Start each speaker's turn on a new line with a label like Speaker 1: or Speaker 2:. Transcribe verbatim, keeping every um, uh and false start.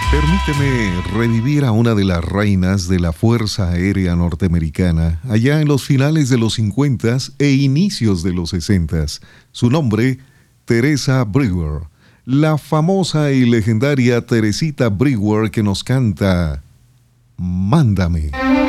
Speaker 1: Permíteme revivir a una de las reinas de la Fuerza Aérea Norteamericana, allá en los finales de los cincuenta e inicios de los sesenta. Su nombre, Teresa Brewer. La famosa y legendaria Teresita Brewer que nos canta Mándame.